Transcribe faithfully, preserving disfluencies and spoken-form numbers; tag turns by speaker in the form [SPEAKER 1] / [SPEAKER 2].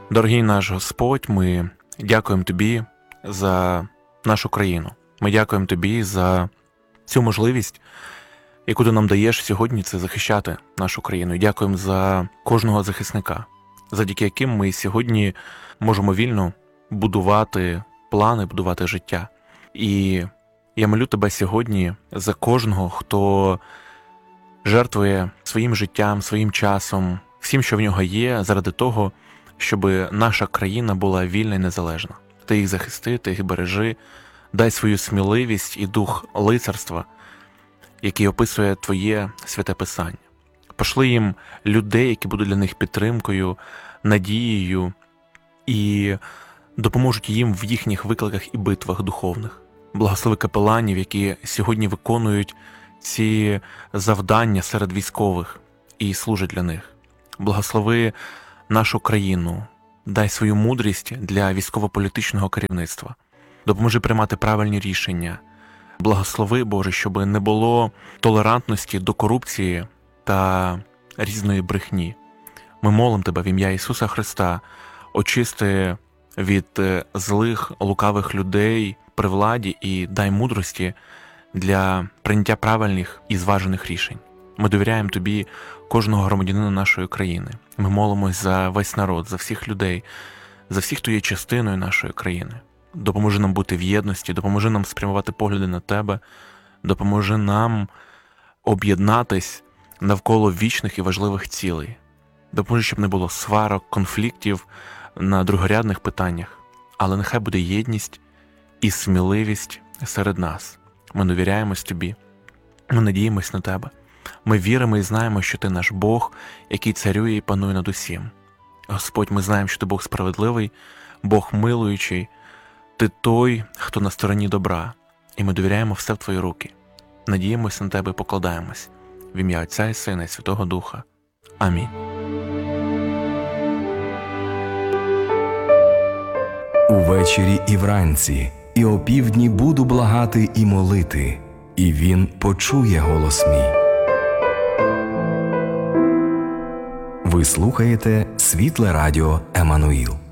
[SPEAKER 1] Дорогий наш Господь, ми дякуємо Тобі за нашу країну. Ми дякуємо Тобі за цю можливість, яку Ти нам даєш сьогодні, це захищати нашу країну. І дякуємо за кожного захисника, завдяки яким ми сьогодні можемо вільно будувати плани, будувати життя. І я молю Тебе сьогодні за кожного, хто жертвує своїм життям, своїм часом, всім, що в нього є, заради того, щоб наша країна була вільна і незалежна. Ти їх захисти, ти їх бережи, дай свою сміливість і дух лицарства, який описує Твоє святе Писання. Пошли їм людей, які будуть для них підтримкою, надією і допоможуть їм в їхніх викликах і битвах духовних. Благослови капеланів, які сьогодні виконують ці завдання серед військових і служать для них. Благослови нашу країну, дай свою мудрість для військово-політичного керівництва. Допоможи приймати правильні рішення. Благослови, Боже, щоб не було толерантності до корупції та різної брехні. Ми молимо Тебе в ім'я Ісуса Христа, очисти від злих, лукавих людей при владі і дай мудрості для прийняття правильних і зважених рішень. Ми довіряємо Тобі кожного громадянина нашої країни. Ми молимось за весь народ, за всіх людей, за всіх, хто є частиною нашої країни. Допоможи нам бути в єдності, допоможи нам спрямувати погляди на Тебе, допоможи нам об'єднатись навколо вічних і важливих цілей. Допоможи, щоб не було сварок, конфліктів на другорядних питаннях, але нехай буде єдність і сміливість серед нас. Ми довіряємось Тобі, ми надіємось на Тебе. Ми віримо і знаємо, що Ти наш Бог, який царює і панує над усім. Господь, ми знаємо, що Ти Бог справедливий, Бог милуючий, Ти той, хто на стороні добра, і ми довіряємо все в Твої руки. Надіємося на Тебе і покладаємось. В ім'я Отця і Сина і Святого Духа. Амінь.
[SPEAKER 2] Увечері і вранці, і опівдні буду благати і молити, і Він почує голос мій. Ви слухаєте Світле Радіо Еммануїл.